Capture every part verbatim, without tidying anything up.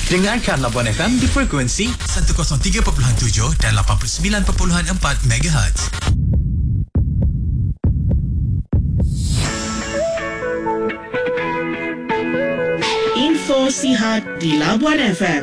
Dengarkan Labuan F M di frekuensi seratus tiga perpuluhan tujuh dan lapan puluh sembilan perpuluhan empat megahertz. Info Sihat di Labuan F M.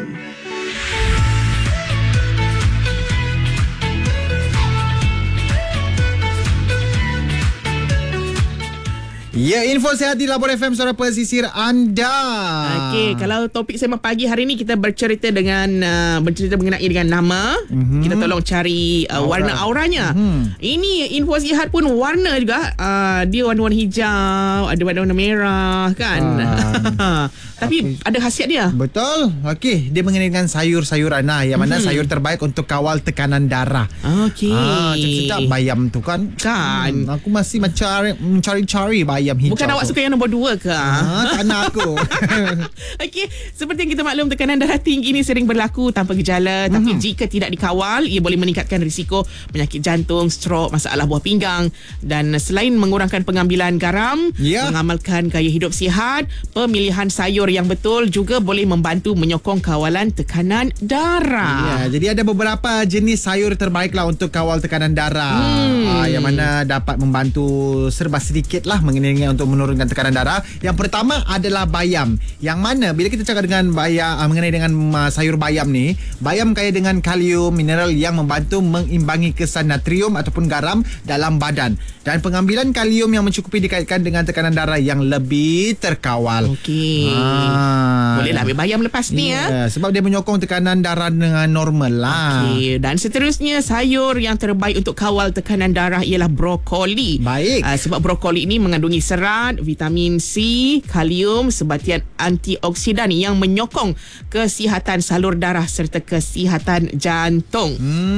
Ya, info sihat di Labuan F M, suara pesisir anda. Okey, kalau topik sembang pagi hari ni kita bercerita dengan uh, bercerita mengenai dengan nama. Mm-hmm. Kita tolong cari uh, Aura. warna auranya. Mm-hmm. Ini info sihat pun warna juga. Uh, dia warna-warna hijau, ada warna-warna merah kan. Uh. Tapi okay. ada khasiat dia. Betul. Okey, dia mengenai dengan sayur-sayuran nah, yang mana mm-hmm. sayur terbaik untuk kawal tekanan darah. Okey. Ah, sedap bayam tu kan. Kan. Hmm, aku masih mencari mencari-cari bayam hijau. Bukan awak tu. suka yang nombor dua ke? Ah, tak nak aku. Okey, seperti yang kita maklum, tekanan darah tinggi ini sering berlaku tanpa gejala, mm-hmm. tapi jika tidak dikawal, ia boleh meningkatkan risiko penyakit jantung, strok, masalah buah pinggang. Dan selain mengurangkan pengambilan garam, yeah. mengamalkan gaya hidup sihat, pemilihan sayur yang betul juga boleh membantu menyokong kawalan tekanan darah. Ya, jadi ada beberapa jenis sayur terbaiklah untuk kawal tekanan darah. Hmm. Ah, yang mana dapat membantu serba sedikit lah mengenai untuk menurunkan tekanan darah. Yang pertama adalah bayam. Yang mana bila kita cakap dengan bayam, uh, mengenai dengan uh, sayur bayam ni, bayam kaya dengan kalium, mineral yang membantu mengimbangi kesan natrium ataupun garam dalam badan. Dan pengambilan kalium yang mencukupi dikaitkan dengan tekanan darah yang lebih terkawal. Okey. Ah, bolehlah ambil bayam lepas ni yeah, ya. Sebab dia menyokong tekanan darah dengan normal lah. Okey. Dan seterusnya, sayur yang terbaik untuk kawal tekanan darah ialah brokoli. Baik. Uh, sebab brokoli ini mengandungi serat, vitamin C, kalium, sebatian antioksidan yang menyokong kesihatan salur darah serta kesihatan jantung.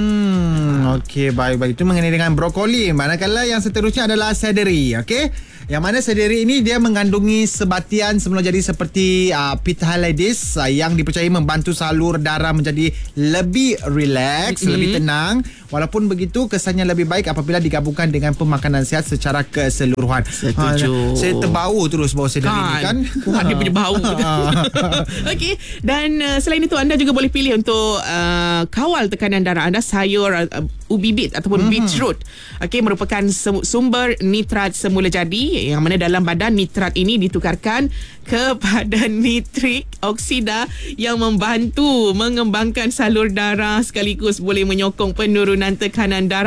Hmm, okey, baik-baik. Itu mengenai dengan brokoli. Manakala yang seterusnya adalah seledri, okey? Yang mana seledri ini dia mengandungi sebatian semula jadi seperti uh, pithalides uh, yang dipercayai membantu salur darah menjadi lebih rileks, mm-hmm. lebih tenang. Walaupun begitu, kesannya lebih baik apabila digabungkan dengan pemakanan sihat secara keseluruhan. Setuju. Ha, saya terbau terus bawa seledri kan. ni kan. Wah, dia punya bau. Okey, dan uh, selain itu anda juga boleh pilih untuk uh, kawal tekanan darah anda sayur uh, ubi bit ataupun mm-hmm. beetroot. Okey, merupakan sumber nitrat semula jadi, yang mana dalam badan nitrat ini ditukarkan kepada nitrik oksida yang membantu mengembangkan salur darah sekaligus boleh menyokong penurunan tekanan darah.